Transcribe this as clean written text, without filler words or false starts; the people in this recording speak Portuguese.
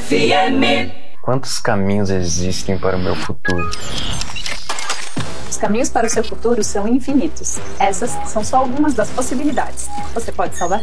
FM. Quantos caminhos existem para o meu futuro? Os caminhos para o seu futuro são infinitos. Essas são só algumas das possibilidades. Você pode salvar